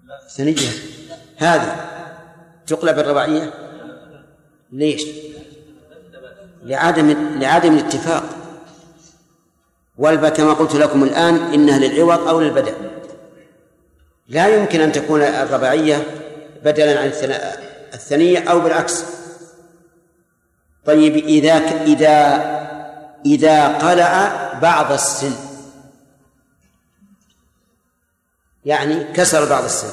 الثنية هذه تقلب الرباعية. ليش؟ لعدم الاتفاق. والبا كما قلت لكم الآن إنها للعوض أو للبدل، لا يمكن أن تكون الرباعية بدلا عن الثنية أو بالعكس. طيب إذا قلع بعض السن، يعني كسر بعض السن،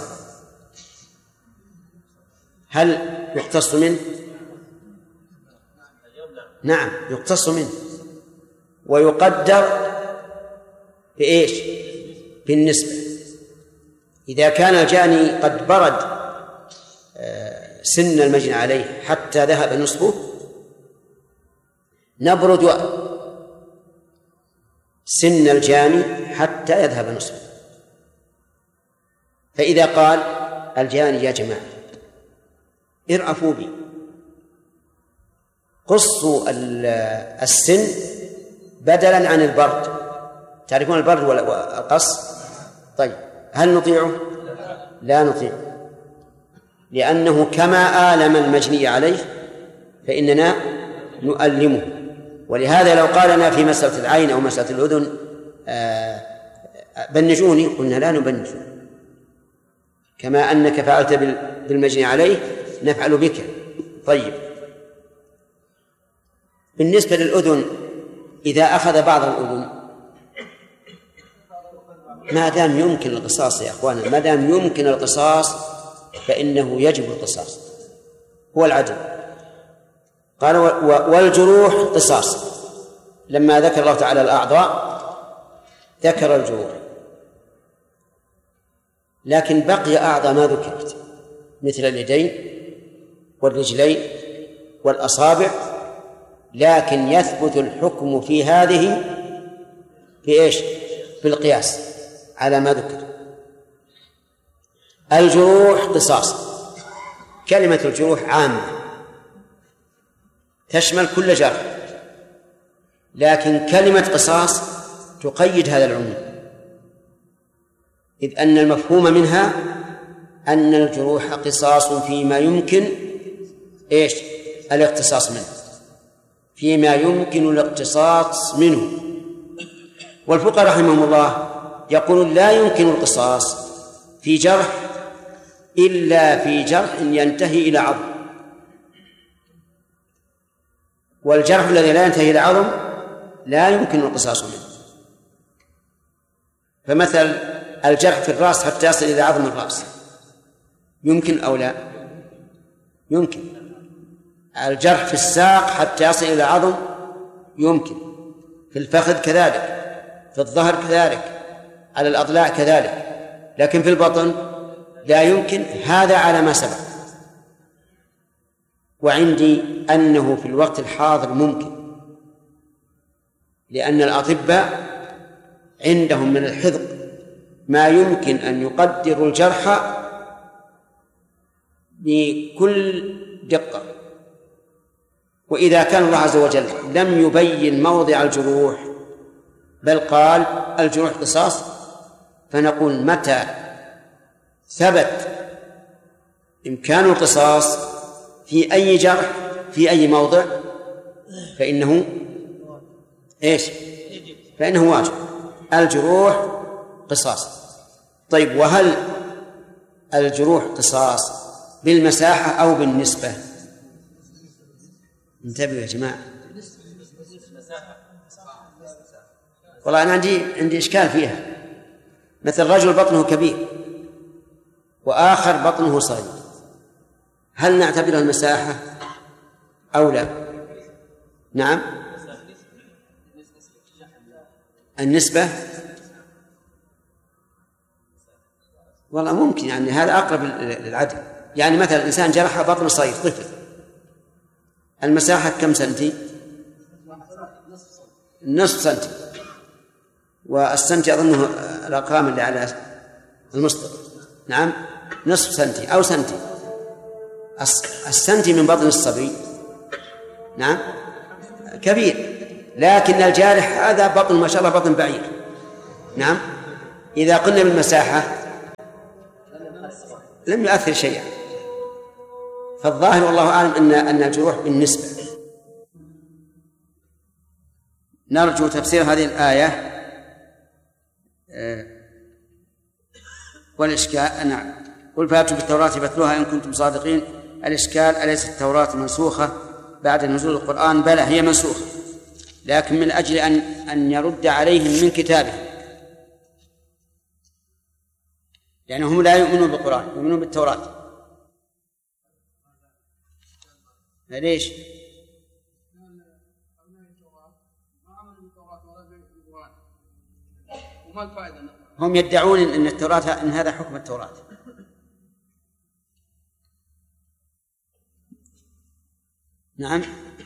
هل يقتص منه؟ نعم يقتص منه ويقدر بإيش؟ بالنسبة. إذا كان الجاني قد برد سن المجني عليه حتى ذهب نصفه، نبرد سن الجاني حتى يذهب نصفه. فإذا قال الجاني يا جماعة ارأفوا بي، قصوا السن بدلا عن البرد، تعرفون البرد والقص؟ طيب هل نطيعه؟ لا نطيعه، لأنه كما آلم المجني عليه فإننا نؤلمه. ولهذا لو قالنا في مسألة العين أو مسألة الأذن بنجوني، قلنا لا نبنج، كما أنك فعلت بالمجني عليه نفعل بك. طيب بالنسبة للأذن، إذا أخذ بعض الأذن، ما دام يمكن القصاص يا أخوانا، ما دام يمكن القصاص فإنه يجب القصاص، هو العدل. قال والجروح قصاص. لما ذكر الله تعالى الأعضاء ذكر الجروح، لكن بقي أعضاء ما ذكرت مثل اليدين والرجلين والأصابع، لكن يثبت الحكم في هذه في إيش؟ في القياس على ما ذكر. الجروح قصاص. كلمة الجروح عامة تشمل كل جرح، لكن كلمة قصاص تقيد هذا العموم، إذ أن المفهوم منها أن الجروح قصاص فيما يمكن إيش؟ الاقتصاص منه، فيما يمكن الاقتصاص منه. والفقهاء رحمهم الله يقولون لا يمكن القصاص في جرح إلا في جرح ينتهي إلى عظم، والجرح الذي لا ينتهي إلى عظم لا يمكن القصاص منه. فمثل الجرح في الرأس حتى يصل إلى عظم الرأس يمكن أو لا؟ يمكن. الجرح في الساق حتى يصل إلى عظم يمكن، في الفخذ كذلك، في الظهر كذلك، على الأضلاع كذلك، لكن في البطن لا يمكن. هذا على ما سبق. وعندي أنه في الوقت الحاضر ممكن، لأن الأطباء عندهم من الحذق ما يمكن أن يقدروا الجرح بكل دقة. وإذا كان الله عز وجل لم يبين موضع الجروح بل قال الجروح قصاص، فنقول متى ثبت إمكان القصاص في أي جرح في أي موضع فإنه إيش؟ فإنه واجب. الجروح قصاص. طيب وهل الجروح قصاص بالمساحة أو بالنسبة؟ انتبهوا يا جماعة، والله أنا عندي إشكال فيها. مثل رجل بطنه كبير وآخر بطنه صغير، هل نعتبرها المساحة أو لا؟ نعم النسبة، والله ممكن، يعني هذا أقرب للعدل. يعني مثلا إنسان جرح بطن صغير طفل، المساحة كم سنتي؟ نصف سنتي، والسنتي أظنه الأرقام اللي على المسطر. نعم نصف سنتي أو سنتي. السنتي من بطن الصبي نعم كبير، لكن الجارح هذا بطن ما شاء الله بطن بعير. نعم إذا قلنا بالمساحة لم يؤثر شيئا. فالظاهر والله أعلم أن الجروح بالنسبة. نرجو تفسير هذه الآية والإشكال. نعم. قل فأتوا بالتوراة فاتلوها إن كنتم صادقين. الإشكال: أليست التوراة منسوخة بعد نزول القرآن؟ بلى، هي منسوخة، لكن من أجل أن يرد عليهم من كتابه، لأنهم لا يؤمنون بالقرآن، يؤمنون بالتوراة. ليش؟ هم يدعون أن التوراة، أن هذا حكم التوراة. نعم.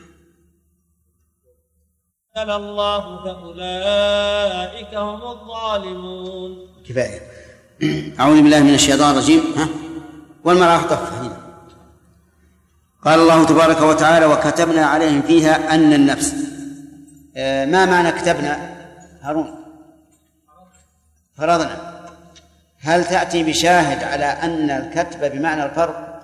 قال الله فأولئك هم الظالمون. كفاية. أعوذ بالله من الشيطان الرجيم. والمرأة طفة هنا. قال الله تبارك وتعالى: وكتبنا عليهم فيها أن النفس. ما معنى كتبنا هارون؟ فرضنا. هل تأتي بشاهد على أن الكتب بمعنى الفرض؟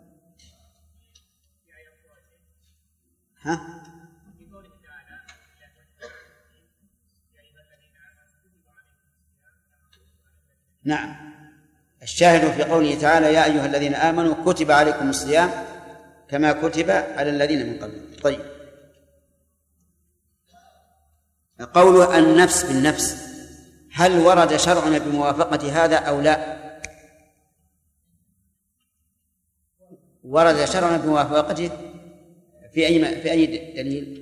ها؟ نعم، الشاهد في قوله تعالى: يا أيها الذين آمنوا كتب عليكم الصيام كما كتب على الذين من قبلكم. طيب، قوله النفس بالنفس، هل ورد شرعنا بموافقة هذا أو لا؟ ورد شرعنا بموافقته في أي دليل؟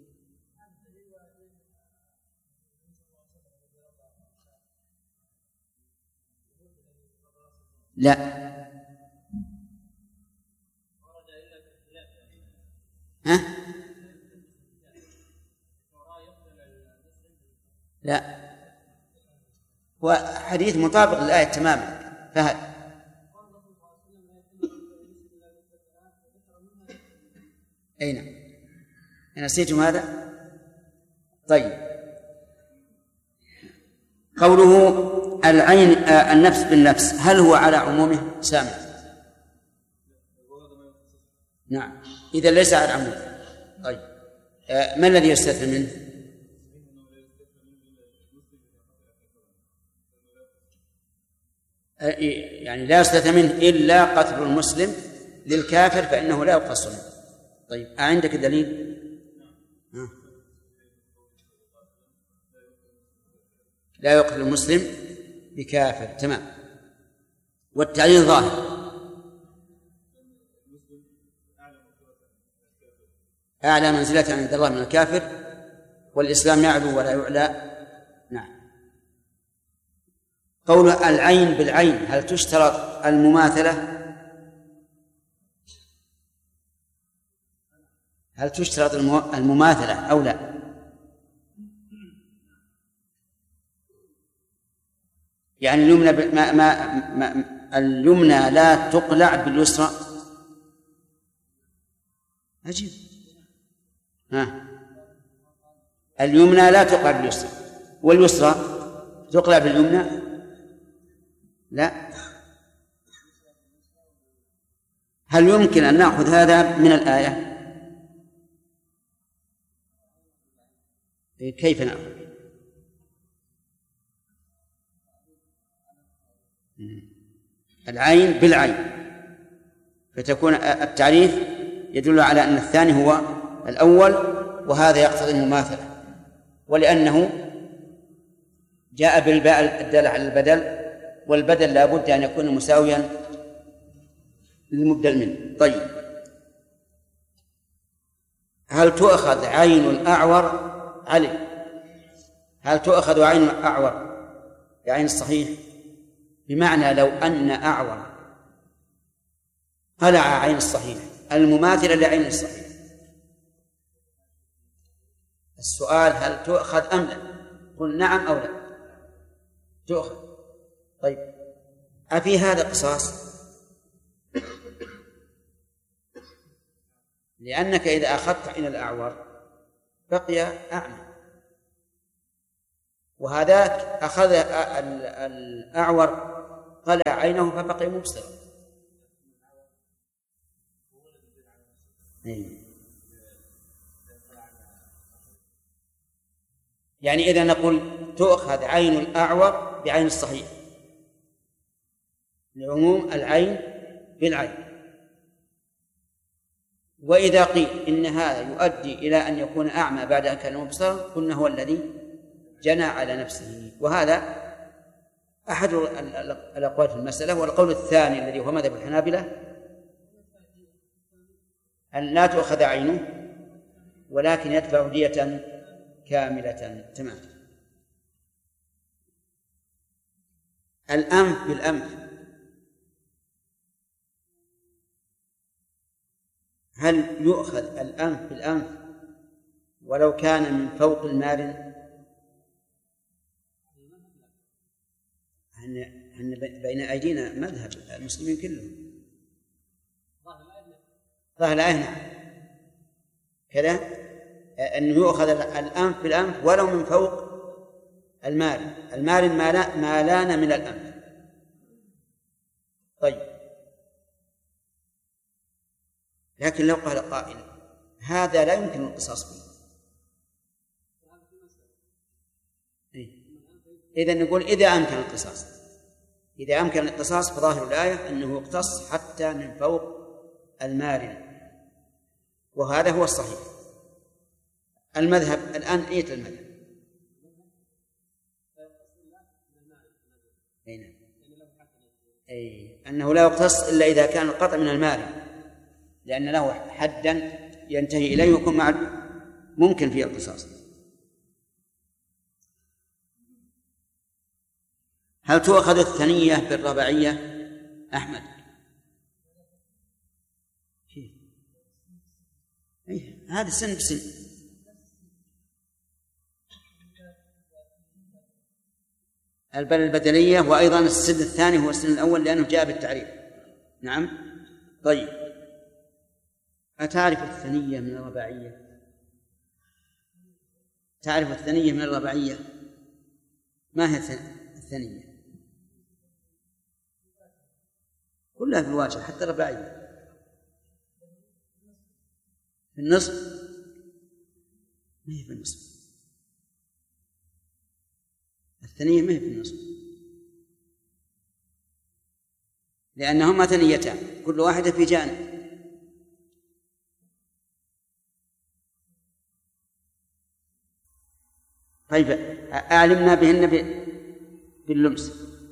لا. ها؟ لا، هو حديث مطابق للآية تماما. فهل أين نسيتم هذا؟ طيب، قوله العين النفس بالنفس، هل هو على عمومه؟ سامع. نعم، إذا ليس على عمومه. طيب، ما الذي يستثنى منه؟ يعني لا يستثنى منه إلا قتل المسلم للكافر فإنه لا يقتص منه. طيب، عندك دليل؟ لا يقتل المسلم بكافر، تمام. والتعليل ظاهر، أعلى منزلة عند الله من الكافر، والإسلام يعلو ولا يعلى. نعم. قول العين بالعين، هل تشترط المماثلة؟ هل تشترط المماثلة أو لا؟ يعني اليمنى اليمنى لا تقلع باليسرى؟ عجيب. اليمنى لا تقلع باليسرى، واليسرى تقلع باليمنى؟ لا. هل يمكن أن نأخذ هذا من الآية؟ كيف نأخذ؟ العين بالعين، فتكون التعريف يدل على أن الثاني هو الأول، وهذا يقتضي المماثلة، ولأنه جاء بالباء الدالة على البدل، والبدل لا بد أن يكون مساويا للمبدل منه. طيب، هل تؤخذ عين الأعور علي؟ هل تؤخذ عين الأعور بعين الصحيح؟ بمعنى لو أن أعور قلع عين الصحيح المماثلة لعين الصحيح، السؤال هل تؤخذ أم لا؟ قل نعم أو لا تؤخذ. طيب، أفي هذا قصاص؟ لأنك إذا أخذت عين الأعور بقي أعمى، وهذاك أخذ الأعور قلع عينه فبقي مبصرا، يعني إذا نقول تؤخذ عين الأعور بعين الصحيح لعموم العين بالعين. وإذا قيل إن هذا يؤدي إلى أن يكون أعمى بعد أن كان مبصرا قلنا هو الذي جنى على نفسه، وهذا أحد الأقوال في المسألة. والقول الثاني الذي هو مذهب الحنابلة أن لا تؤخذ عينه ولكن يدفع دية كاملة تمام. الأنف بالأنف، هل يؤخذ الأنف بالأنف ولو كان من فوق المارن؟ أن بين أيدينا مذهب المسلمين كلهم ظاهر الآية كذا، أنه يؤخذ الأنف بالأنف ولو من فوق المارن. المارن ما لان من الأنف. طيب، لكن لو قال قائل هذا لا يمكن القصاص به، إذن نقول إذا أمكن القصاص، إذا أمكن القصاص فظاهر الآية أنه يقتص حتى من فوق المارن، وهذا هو الصحيح. المذهب الآن أية المذهب؟ أنه لا يقتص إلا إذا كان القطع من المارن، لأن له حدا ينتهي إليه ويكون ممكن فيه القصاص. هل تؤخذ الثنية بالرباعية أحمد؟ هذا سن بسن. البدلية، وأيضا السن الثاني هو السن الأول لأنه جاء بالتعريف. نعم. طيب، أتعرف الثنية من الرباعية؟ تعرف الثنية من الرباعية؟ ما هي الثنية؟ كلها في الواجهة حتى الرباعية في النصف. ما هي في النصف، الثنية ما هي في النصف، لأنهما ثنيتان كل واحدة في جانب. طيب، أعلمنا بهن باللمس.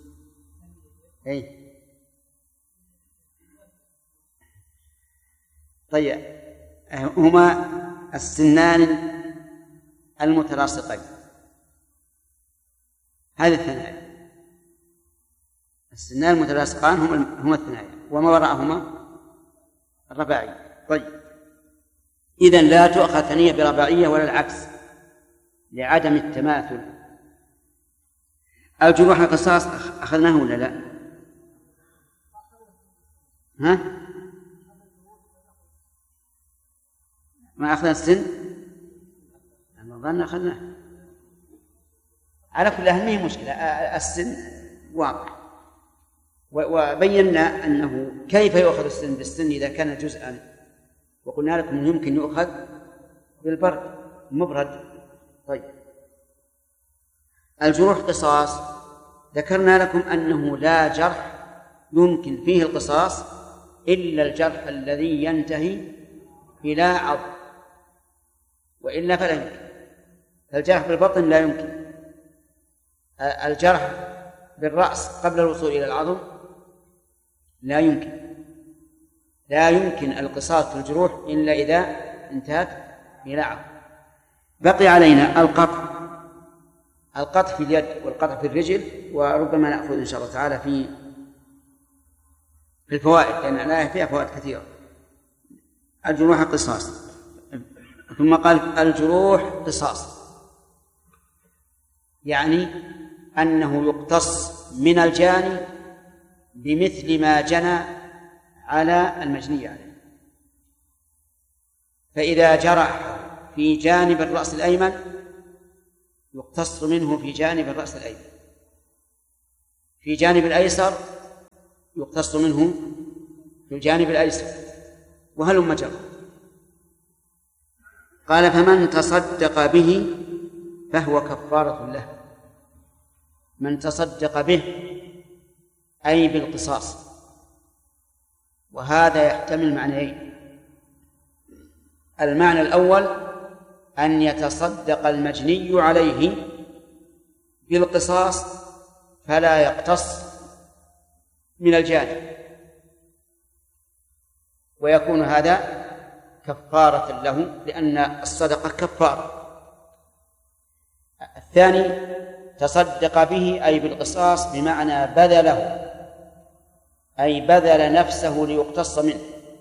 طيب، هما السنان المتلاصقين، هذه الثنايا. السنان المتلاصقان هما الثنايا، وما وراءهما الرباعي. طيب، إذن لا تؤخذ ثنية برباعية ولا العكس لعدم التماثل. الجروح القصاص أخذناه ولا لا؟ ها؟ ما أخذنا السن؟ أنا ظن أخذناه. على كل حال ما هي مشكلة، السن واضح، وبينا أنه كيف يؤخذ السن بالسن إذا كان جزءا، وقلنا لكم يمكن يؤخذ بالبرد مبرد. طيب، الجروح قصاص، ذكرنا لكم أنه لا جرح يمكن فيه القصاص إلا الجرح الذي ينتهي إلى عظم، وإلا فلا يمكن. فالجرح بالبطن لا يمكن، الجرح بالرأس قبل الوصول إلى العظم لا يمكن. لا يمكن القصاص في الجروح إلا إذا انتهت إلى عظم. بقي علينا القطع في اليد والقطع في الرجل، وربما نأخذ إن شاء الله تعالى في الفوائد، لأن الآية فيها فوائد كثيرة. الجروح قصاص، ثم قال الجروح قصاص، يعني أنه يقتص من الجاني بمثل ما جنى على المجني عليه. فإذا جرح في جانب الرأس الأيمن يقتص منه في جانب الرأس الأيمن، في جانب الأيسر يقتص منه في الجانب الأيسر، وهلم جرا. قال فمن تصدق به فهو كفارة له. من تصدق به أي بالقصاص، وهذا يحتمل معنيين. المعنى الأول أن يتصدق المجني عليه بالقصاص فلا يقتص من الجاني، ويكون هذا كفارة له لأن الصدقة كفارة. الثاني تصدق به أي بالقصاص بمعنى بذله، أي بذل نفسه ليقتص منه،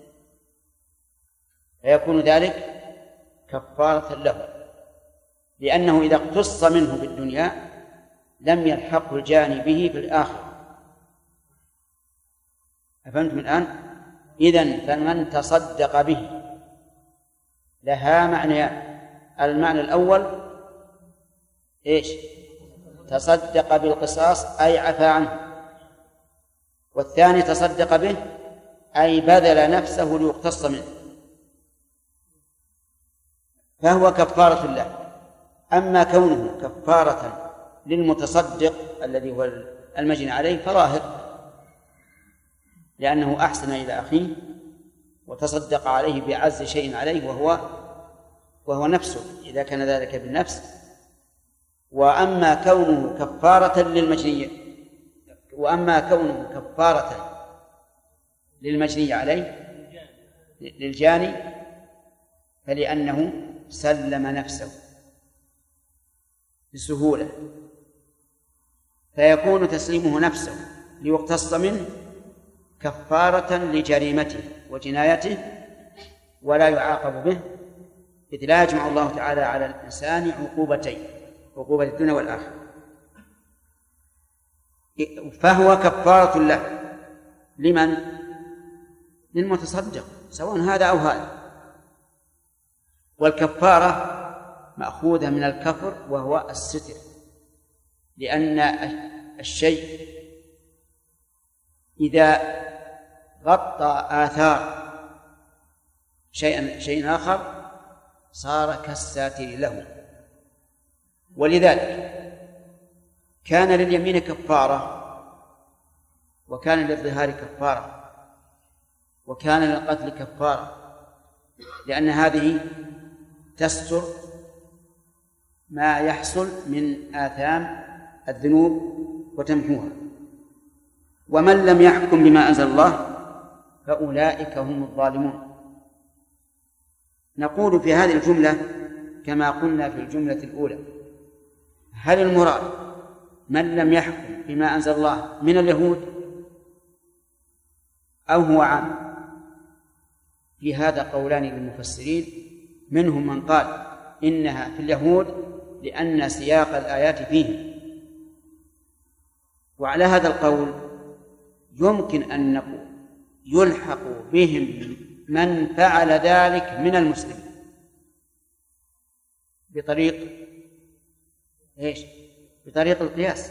فيكون ذلك كفارة له، لأنه إذا اقتص منه في الدنيا لم يلحقه الجاني به في الآخرة. أفهمتم الآن؟ إذن فمن تصدق به لها معنيان. المعنى الأول إيش؟ تصدق بالقصاص أي عفى عنه، والثاني تصدق به أي بذل نفسه ليقتص منه، فهو كفارة له. أما كونه كفارة للمتصدق الذي هو المجني عليه فظاهر، لأنه أحسن إلى أخيه وتصدق عليه بأعز شيء عليه وهو نفسه إذا كان ذلك بالنفس. وأما كونه كفارة للمجني عليه للجاني فلأنه سلم نفسه بسهولة، فيكون تسليمه نفسه ليقتص منه كفارة لجريمته وجنايته ولا يعاقب به، إذ لا يجمع الله تعالى على الإنسان عقوبتين، عقوبة الدنيا والآخرة. فهو كفارة له. لمن؟ للمتصدق، سواء هذا أو هذا. والكفارة مأخوذة من الكفر وهو الستر، لأن الشيء إذا غطى آثار شيء آخر صار كالساتر له. ولذلك كان لليمين كفارة، وكان للظهار كفارة، وكان للقتل كفارة، لأن هذه تستر ما يحصل من آثام الذنوب وتمحوها. ومن لم يحكم بما أنزل الله فأولئك هم الظالمون. نقول في هذه الجملة كما قلنا في الجملة الأولى: هل المراد من لم يحكم بما أنزل الله من اليهود أو هو عام؟ في هذا قولان للمفسرين، منهم من قال إنها في اليهود لأن سياق الآيات فيه، وعلى هذا القول يمكن أن نقول يلحق بهم من فعل ذلك من المسلمين بطريق القياس.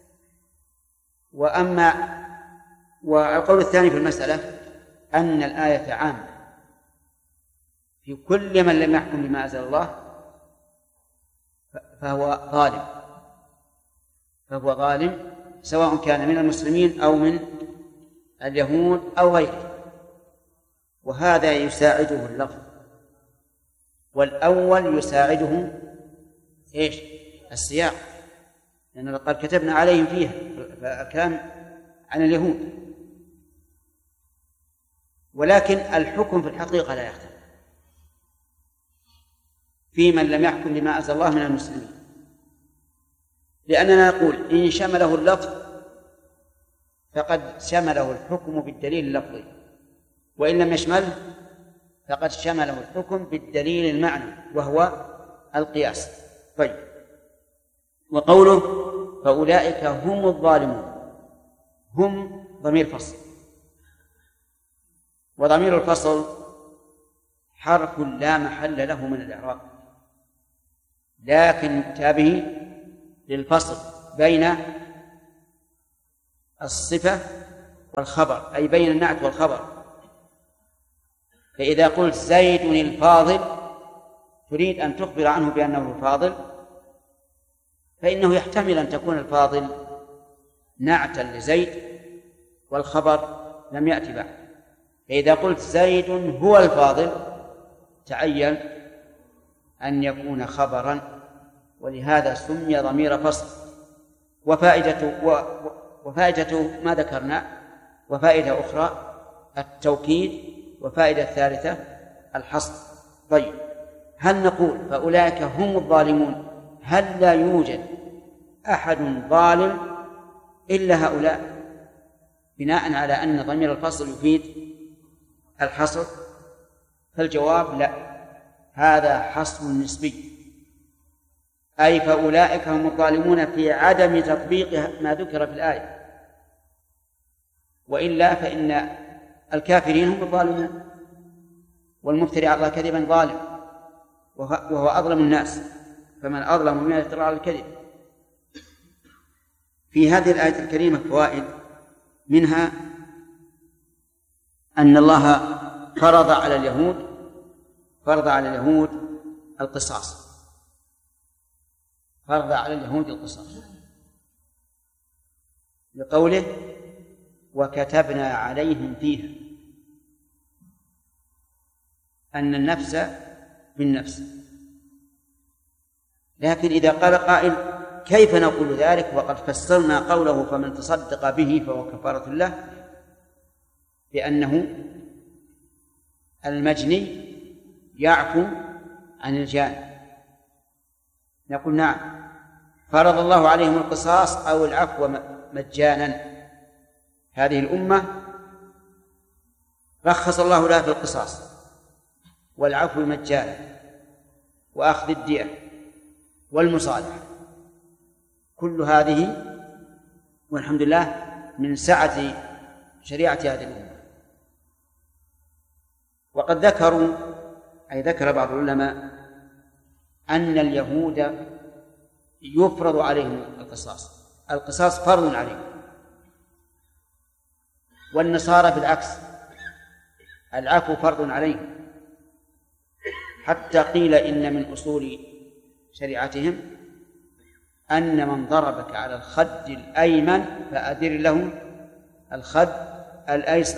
والقول الثاني في المسألة أن الآية عامة في كل من لم يحكم بما أنزل الله فهو ظالم سواء كان من المسلمين أو من اليهود أو غيره. وهذا يساعده اللفظ، والأول يساعده السياق، لأن قد كتبنا عليهم فيها، فكان عن اليهود. ولكن الحكم في الحقيقة لا يختلف في من لم يحكم بما أنزل الله من المسلمين، لأننا نقول إن شمله اللفظ فقد شمله الحكم بالدليل اللفظي، وإن لم يشمله فقد شمله الحكم بالدليل المعنى وهو القياس. طيب، وقوله فأولئك هم الظالمون، هم ضمير فصل، وضمير الفصل حرف لا محل له من الإعراب، لكن يؤتى به للفصل بين الصفة والخبر، أي بين النعت والخبر. فإذا قلت زيد الفاضل تريد أن تخبر عنه بأنه فاضل، فإنه يحتمل أن تكون الفاضل نعتا لزيد والخبر لم يأتي بعد. فإذا قلت زيد هو الفاضل تعين أن يكون خبرا، ولهذا سمي ضمير فصل. وفائدته ما ذكرنا، وفائدة أخرى التوكيد، وفائدة ثالثة الحصر. طيب، هل نقول فأولئك هم الظالمون؟ هل لا يوجد أحد ظالم إلا هؤلاء، بناء على أن ضمير الفصل يفيد الحصر؟ فالجواب لا، هذا حصر نسبي، أي فأولئك هم الظالمون في عدم تطبيق ما ذكر في الآية، وإلا فإن الكافرين هم الظالمون، والمفتري على الله كذبا ظالم، وهو أظلم الناس، فمن أظلم ممن يفترى على الكذب. في هذه الآية الكريمة فوائد، منها أن الله فرض على اليهود القصاص، فرض على اليهود القصاص لقوله وكتبنا عليهم فيها أن النفس بالنفس. لكن إذا قال قائل كيف نقول ذلك وقد فسرنا قوله فمن تصدق به فهو كفارة له بأنه المجني يعفو عن الجاني؟ نقول نعم، فرض الله عليهم القصاص أو العفو مجانا. هذه الأمة رخص الله لها في القصاص والعفو مجانا وأخذ الدية والمصالحة، كل هذه والحمد لله من سعة شريعة هذه الأمة. وقد ذكر بعض العلماء أن اليهود يفرض عليهم القصاص فرض عليهم، والنصارى بالعكس العفو فرض عليهم، حتى قيل إن من أصول شريعتهم أن من ضربك على الخد الأيمن فأدر له الخد الأيسر.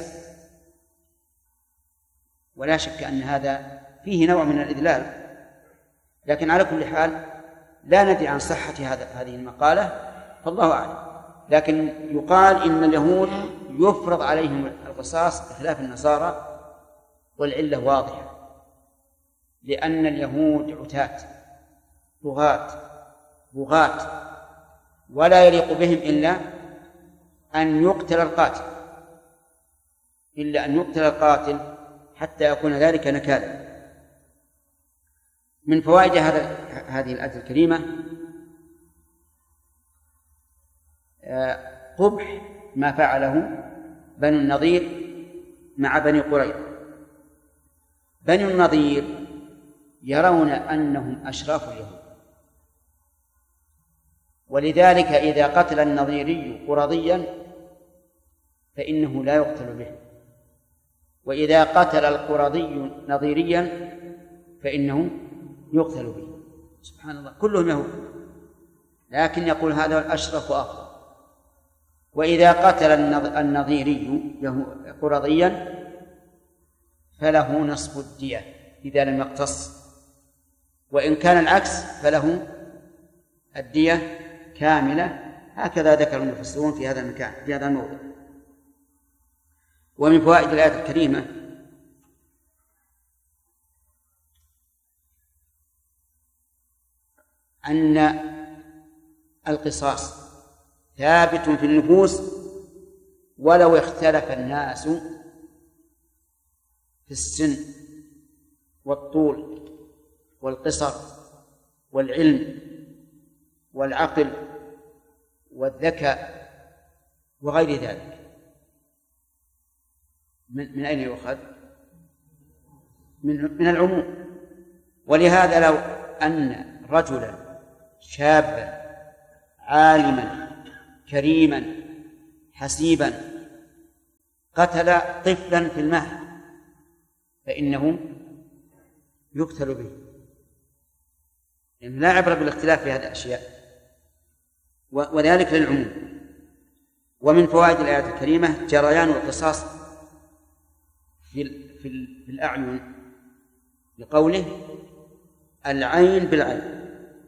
ولا شك أن هذا فيه نوع من الإذلال، لكن على كل حال لا ندري عن صحة هذه المقالة، فالله أعلم. لكن يقال إن اليهود يفرض عليهم القصاص بخلاف النصارى، والعلة واضحة، لأن اليهود عتاة بغاة ولا يليق بهم إلا أن يقتل القاتل حتى يكون ذلك نكالا. من فوائد هذه الآية الكريمة قبح ما فعله بنو النضير مع بني قريظة. بنو النضير يرون أنهم أشراف اليهود، ولذلك إذا قتل النضيري قرظيا فإنه لا يقتل به، وإذا قتل القرظي نضيريا فإنه يقتل به. سبحان الله، كلهم يهود، لكن يقول هذا الأشرف وأفضل. وإذا قتل النضيري قرظيا فله نصف الدية إذا لم يقتص، وإن كان العكس فله الدية كاملة. هكذا ذكر المفسرون في هذا المكان، في هذا الموضع. ومن فوائد الآية الكريمة أن القصاص ثابت في النفوس ولو اختلف الناس في السن والطول والقصر والعلم والعقل والذكاء وغير ذلك. من أين يؤخذ؟ من العموم. ولهذا لو أن رجلا شابا عالما كريما حسيبا قتل طفلا في المهد فإنه يقتل به، يعني لا عبرة بالاختلاف في هذه الأشياء، وذلك للعموم. ومن فوائد الآية الكريمة جريان القصاص في الأعين، لقوله العين بالعين.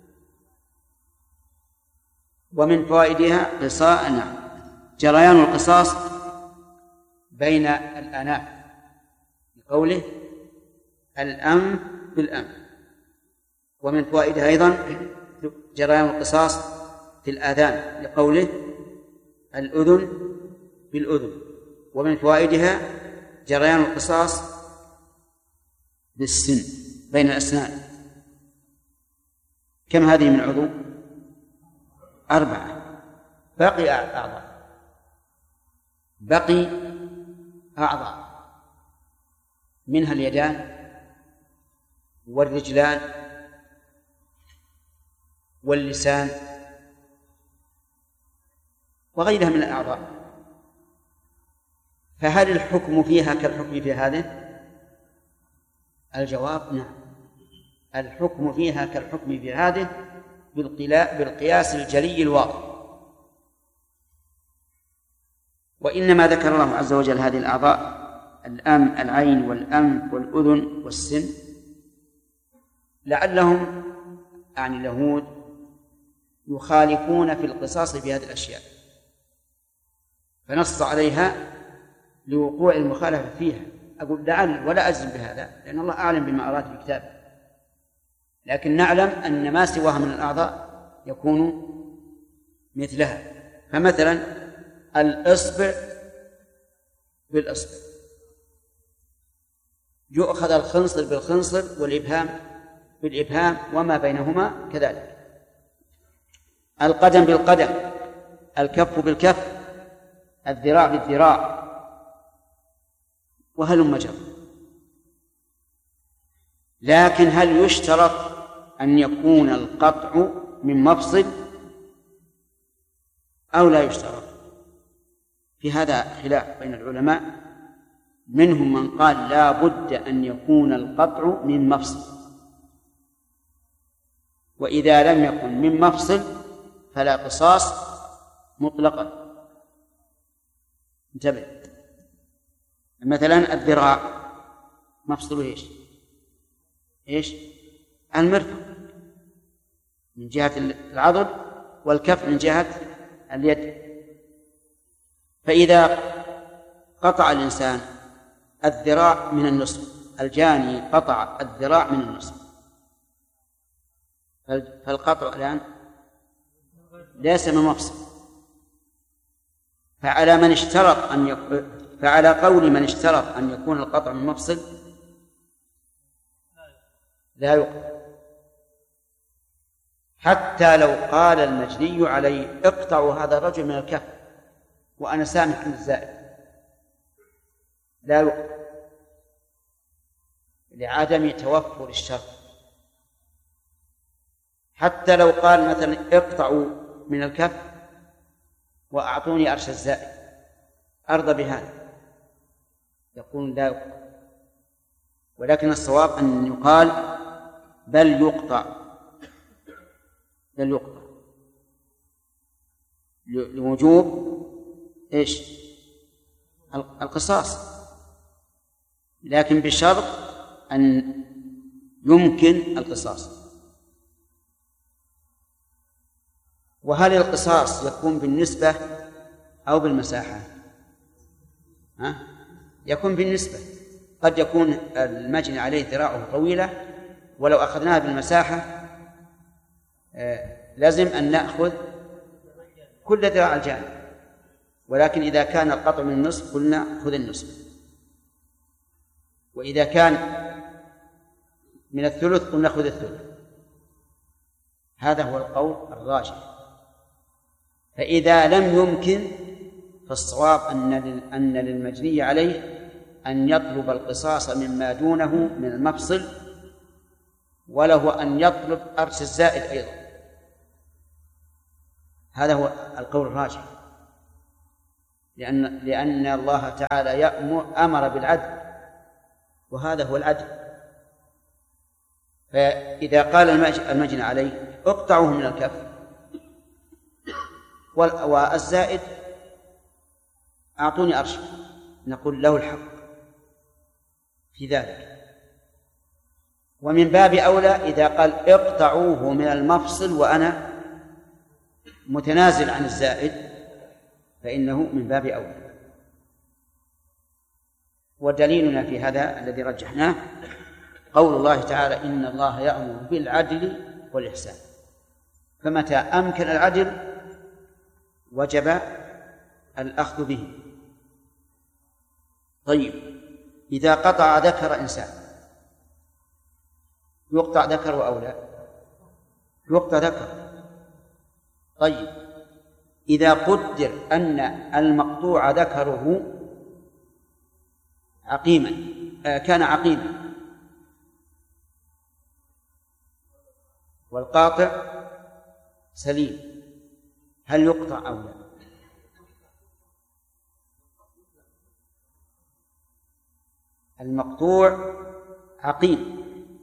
ومن فوائدها جريان القصاص بين الآناف، لقوله الأنف بالأنف. ومن فوائدها أيضا جريان القصاص في الآذان، لقوله الأذن بالأذن. ومن فوائدها جريان القصاص بالسن بين الأسنان. كم هذه من عضو؟ 4. بقي أعضاء منها اليدان والرجلان واللسان وغيرها من الأعضاء. فهل الحكم فيها كالحكم في هذه؟ الجواب نعم، الحكم فيها كالحكم في هذه بالقياس الجلي الواضح. وإنما ذكر الله عز وجل هذه الأعضاء العين والأنف والأذن والسن لعلهم يعني اليهود يخالفون في القصاص في هذه الأشياء، فنص عليها لوقوع المخالفة فيها. أقول لعل ولا أجزم بهذا، لأن الله أعلم بما أراد في كتابه، لكن نعلم أن ما سواها من الأعضاء يكون مثلها. فمثلا الإصبع بالإصبع، يؤخذ الخنصر بالخنصر والإبهام بالإبهام وما بينهما كذلك. القدم بالقدم، الكف بالكف، الذراع بالذراع، وهلم جرا. لكن هل يشترط أن يكون القطع من مفصل أو لا يشترط؟ في هذا خلاف بين العلماء، منهم من قال لا بد أن يكون القطع من مفصل، وإذا لم يكن من مفصل فلا قصاص مطلقا. انتبه، مثلا الذراع مفصله ايش؟ المرفق من جهة العضد، والكف من جهة اليد. فإذا قطع الإنسان الذراع من النصف، الجاني قطع الذراع من النصف، فالقطع الآن ليس من مفصل. فعلى قول من اشترط أن يكون القطع من مفصل لا يقطع، حتى لو قال المجني عليه اقطعوا هذا الرجل من الكف وأنا سامح عن الزائد، لا يقطع لعدم توفر الشرط. حتى لو قال مثلا اقطعوا من الكف وأعطوني أرش الزائد أرضى بهذا، يقول لا يقطع. ولكن الصواب أن يقال بل يقطع لوجوب القصاص، لكن بشرط أن يمكن القصاص. وهل القصاص يكون بالنسبة أو بالمساحة؟ يكون بالنسبة. قد يكون المجني عليه ذراعه طويلة، ولو أخذناها بالمساحة لازم أن نأخذ كل ذراع الجانب، ولكن إذا كان القطع من النصف قلنا خذ النصف، وإذا كان من الثلث قلنا خذ الثلث. هذا هو القول الراجح. فإذا لم يمكن فالصواب أن للمجني عليه أن يطلب القصاص مما دونه من المفصل، وله أن يطلب أرش الزائد أيضا. هذا هو القول الراجح، لأن الله تعالى أمر بالعدل، وهذا هو العدل. فإذا قال المجني عليه اقطعوه من الكف، والزائد أعطوني أرشف، نقول له الحق في ذلك. ومن باب أولى إذا قال اقطعوه من المفصل وأنا متنازل عن الزائد فإنه من باب أولى. ودليلنا في هذا الذي رجحناه قول الله تعالى إن الله يأمر بالعدل والإحسان، فمتى أمكن العدل وجب الأخذ به. طيب، إذا قطع ذكر إنسان يقطع ذكر أو لا؟ يقطع ذكر. طيب، إذا قدر أن المقطوع ذكره عقيما كان عقيما والقاطع سليم، هل يقطع أو لا؟ المقطوع عقيم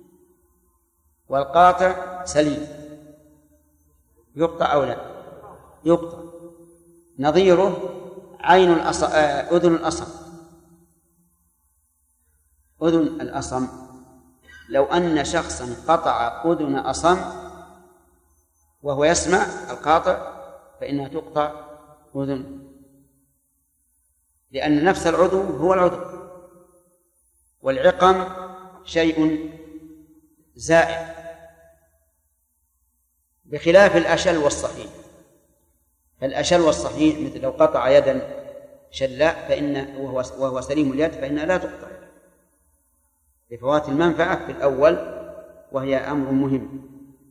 والقاطع سليم، يقطع أو لا؟ يقطع. نظيره عين أذن الأصم. أذن الأصم لو أن شخصا قطع أذن أصم وهو يسمع القاطع فإنها تقطع أذن، لأن نفس العضو هو العضو، والعقم شيء زائد، بخلاف الأشل والصحيح. فالأشل والصحيح مثل لو قطع يدا شلاء وهو سليم اليد فإنها لا تقطع لفوات المنفعة في الأول، وهي أمر مهم.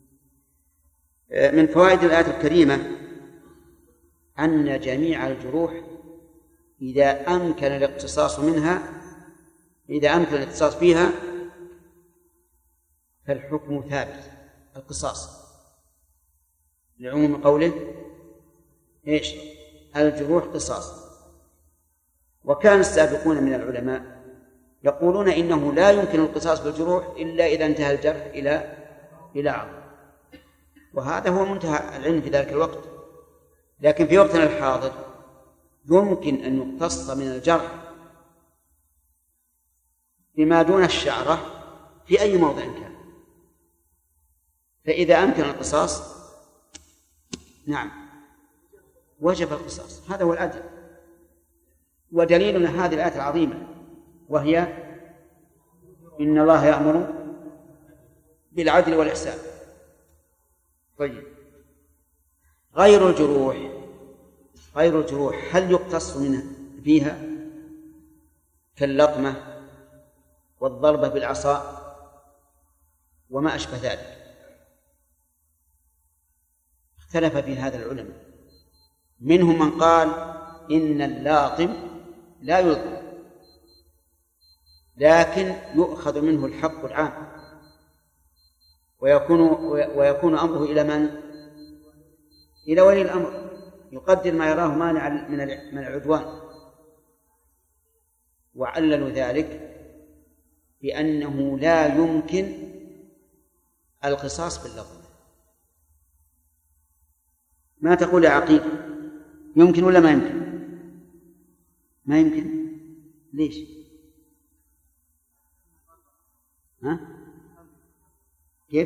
من فوائد الآية الكريمة أن جميع الجروح إذا أمكن الاقتصاص فيها فالحكم ثابت، القصاص، لعموم قوله إيش؟ الجروح قصاص. وكان السابقون من العلماء يقولون إنه لا يمكن القصاص بالجروح إلا إذا انتهى الجرح إلى عظم، وهذا هو منتهى العلم في ذلك الوقت. لكن في وقتنا الحاضر يمكن أن يقتص من الجرح بما دون الشعرة في أي موضع كان، فإذا أمكن القصاص نعم وجب القصاص، هذا هو العدل. ودليلنا هذه الآية العظيمة وهي إن الله يأمر بالعدل والإحسان. طيب، غير الجروح هل يقتص فيها كاللطمة والضربة بالعصا وما أشبه ذلك؟ اختلف في هذا العلماء، منهم من قال إن اللاطم لا يلطم لكن يؤخذ منه الحق العام ويكون أمره إلى من؟ إلى ولي الأمر، يقدر ما يراه مانع من العدوان. وعللوا ذلك بأنه لا يمكن القصاص باللطم. ما تقول يا عقيل؟ يمكن ولا ما يمكن؟ ما يمكن. ليش؟ ها؟ كيف؟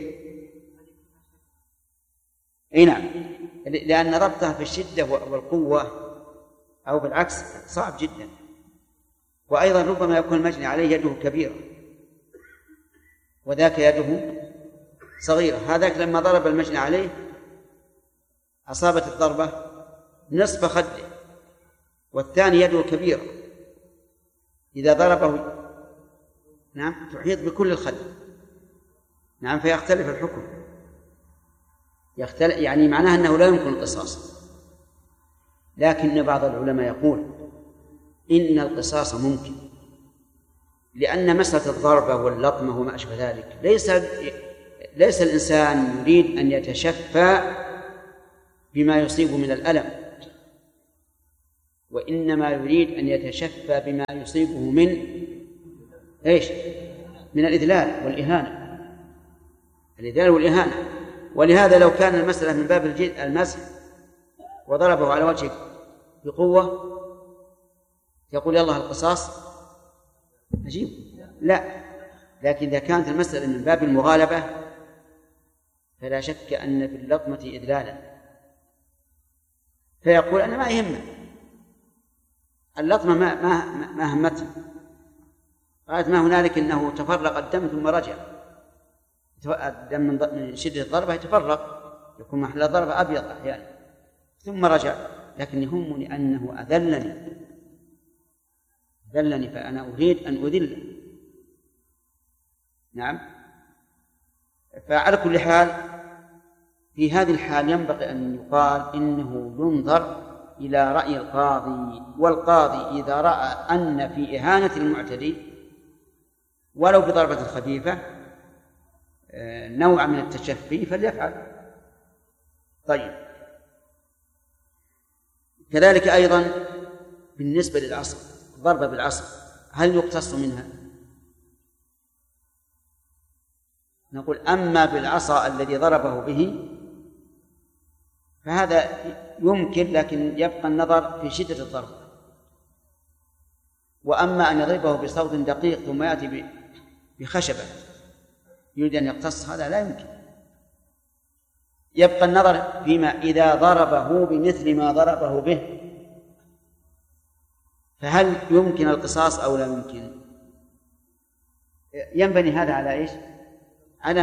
اي نعم، لأن ربطها في الشدة والقوة أو بالعكس صعب جدا. وأيضا ربما يكون المجني عليه يده كبيرة وذاك يده صغيرة. هذاك لما ضرب المجني عليه أصابت الضربة نصف خده، والثاني يده كبيرة إذا ضربه نعم تحيط بكل الخد، نعم، فيختلف الحكم، يعني معناه أنه لا يمكن القصاص. لكن بعض العلماء يقول إن القصاص ممكن، لأن مسألة الضربة واللطمة وما أشبه ذلك ليس الإنسان يريد أن يتشفى بما يصيب من الألم، وإنما يريد أن يتشفى بما يصيبه من إيش؟ من الإذلال والإهانة. الإذلال والإهانة. ولهذا لو كان المسألة من باب المزح وضربه على وجهه بقوة يقول يلا القصاص أجيب، لا. لكن إذا كانت المسألة من باب المغالبة فلا شك أن في اللطمة إذلالا، فيقول أنا ما يهمه اللطمة ما همته، قالت ما هنالك إنه تفرق الدم ثم رجع. الدم من شدة الضربة يتفرق، يكون محل الضربة أبيض أحيانا ثم رجع، لكن يهمني أنه أذلني فأنا أريد أن أذله. نعم. فعلى كل حال في هذه الحال ينبغي أن يقال إنه ينظر إلى رأي القاضي، والقاضي إذا رأى أن في إهانة المعتدي ولو بضربة خفيفة نوع من التشفي فليفعل. طيب، كذلك أيضا بالنسبة للعصا، ضربة بالعصا هل يقتص منها؟ نقول أما بالعصا الذي ضربه به فهذا يمكن، لكن يبقى النظر في شدة الضرب. وأما أن يضربه بصوت دقيق ثم يأتي بخشبة يريد أن يقتص، هذا لا يمكن. يبقى النظر فيما إذا ضربه بمثل ما ضربه به فهل يمكن القصاص أو لا يمكن؟ ينبني هذا على إيش؟ على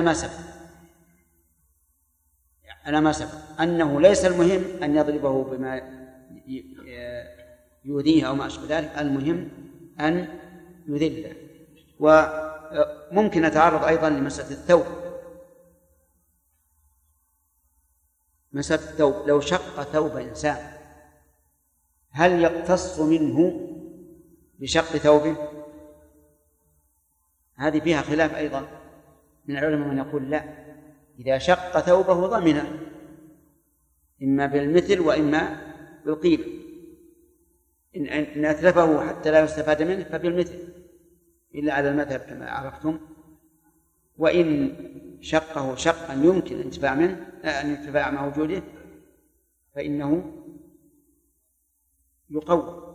ما سبق أنه ليس المهم أن يضربه بما يؤذيه أو ما أشبه ذلك، المهم أن يذله. وممكن نتعرض أيضا لمسألة الثوب. مسألة الثوب، لو شق ثوب إنسان هل يقتص منه بشق ثوبه؟ هذه فيها خلاف أيضا من العلماء، من يقول لا، إذا شق ثوبه ضمنه إما بالمثل وإما بالقيمة. إن أتلفه حتى لا يستفاد منه فبالمثل إلا على المذهب كما عرفتم، وإن شقه شقا يمكن الانتفاع منه أن ينتفع مع وجوده فإنه يقوم.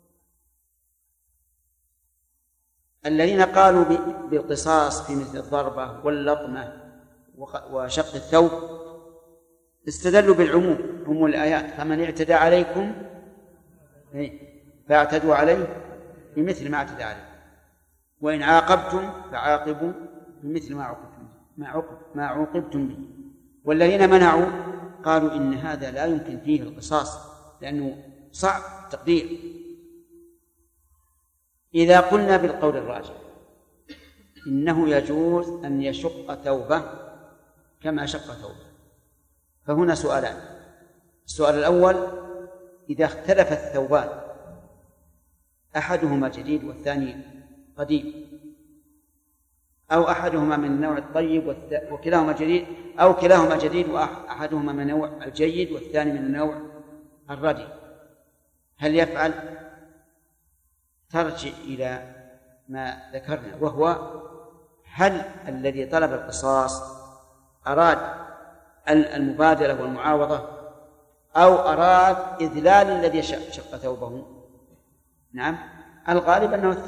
الذين قالوا بالقصاص في مثل الضربة واللطمة وشق الثوب استدلوا بالعموم، هم الآيات فمن اعتدى عليكم فاعتدوا عليه بمثل ما اعتدى عليه وإن عاقبتم فعاقبوا بمثل ما عوقبتم به. والذين منعوا قالوا إن هذا لا يمكن فيه القصاص لأنه صعب التقدير. إذا قلنا بالقول الراجح إنه يجوز أن يشق ثوبه كما شق ثوبه، فهنا سؤالان. السؤال الأول: إذا اختلف الثوبان أحدهما جديد والثاني قديم، أو أحدهما من النوع الطيب وكلاهما جديد، أو كلاهما جديد وأحدهما من النوع الجيد والثاني من النوع الردي، هل يفعل؟ ترجع إلى ما ذكرنا، وهو هل الذي طلب القصاص أراد المبادلة والمعاوضة أو أراد إذلال الذي شق ثوبه؟ نعم، الغالب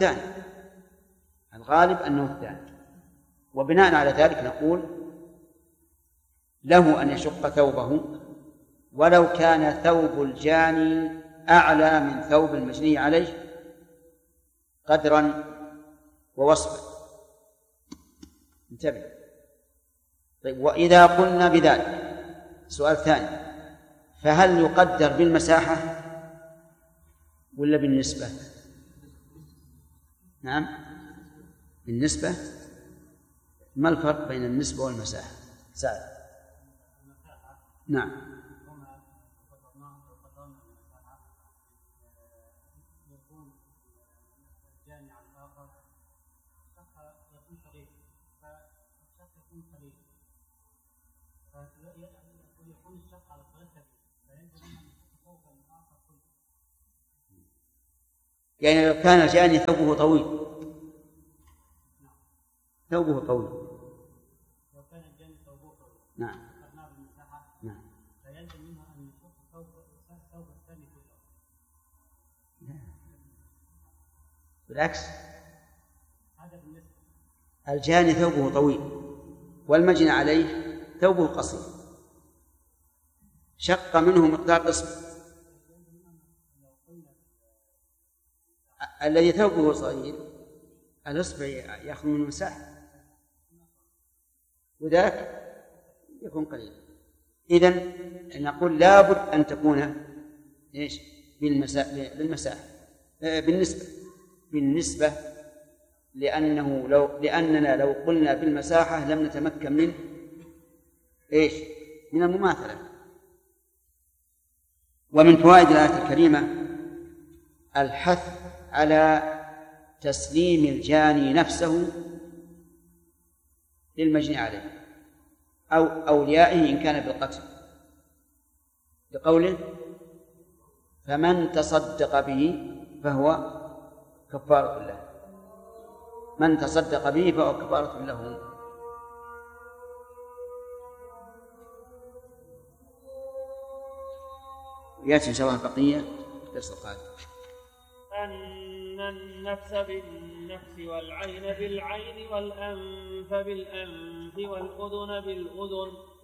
أنه الثاني. وبناء على ذلك نقول له أن يشق ثوبه ولو كان ثوب الجاني أعلى من ثوب المجني عليه قدرا ووصفا. انتبه. طيب، وإذا قلنا بذلك، سؤال ثاني: فهل يقدر بالمساحة ولا بالنسبة؟ نعم، بالنسبة. ما الفرق بين النسبة والمساحة؟ سعد. نعم. يعني لو كان الجاني ثوبه طويل نعم. نعم. فيلزم منها أن يحط ثوب الثاني كله. بالعكس، الجاني ثوبه طويل والمجني عليه ثوبه قصير، شق منه مقدار إصبع. الذي ثوبه صغير الإصبع يأخذ منه مساحة، وذاك يكون قليل. إذن نقول لابد أن تكون إيش؟ بالمساحة بالنسبة لأننا لو قلنا بالمساحة لم نتمكن من إيش؟ من المماثلة. ومن فوائد الآية الكريمة الحث على تسليم الجاني نفسه للمجني عليه أو أوليائه إن كان بالقتل، بقوله فمن تصدق به فهو كفارة له. من تصدق به فهو كفارة له. يأتي إن شاء الله البقية درس القادم. أن النفس بالنفس والعين بالعين والأنف بالأنف والأذن بالأذن